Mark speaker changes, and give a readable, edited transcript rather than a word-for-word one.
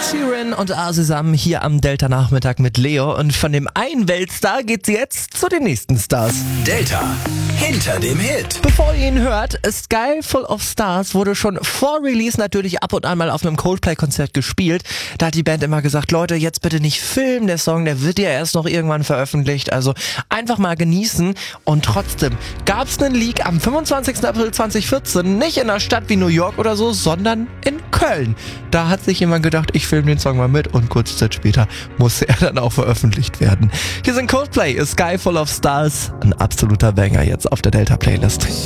Speaker 1: Sheeran und A zusammen hier am Delta-Nachmittag mit Leo. Und von dem einen Weltstar geht's jetzt zu den nächsten Stars.
Speaker 2: Delta hinter dem Hit.
Speaker 1: Bevor ihr ihn hört, Sky Full of Stars wurde schon vor Release natürlich ab und an mal auf einem Coldplay-Konzert gespielt. Da hat die Band immer gesagt, Leute, jetzt bitte nicht filmen, der Song, der wird ja erst noch irgendwann veröffentlicht. Also einfach mal genießen. Und trotzdem gab's einen Leak am 25. April 2014, nicht in einer Stadt wie New York oder so, sondern in Köln. Da hat sich jemand gedacht, ich filme den Song mal mit und kurze Zeit später musste er dann auch veröffentlicht werden. Hier sind Coldplay, A Sky Full of Stars, ein absoluter Banger jetzt auf der Delta-Playlist.